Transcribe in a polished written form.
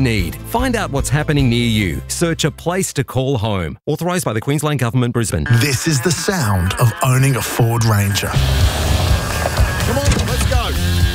in need. Find out what's happening near you. Search a place to call home. Authorised by the Queensland Government, Brisbane. This is the sound of owning a Ford Ranger. Come on, let's go.